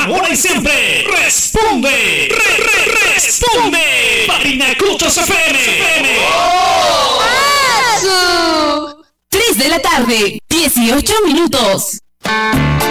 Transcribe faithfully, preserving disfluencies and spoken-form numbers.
ahora y siempre, responde, re, re, responde, Barinacochos F M. ¡Oh! tres de la tarde, dieciocho minutos.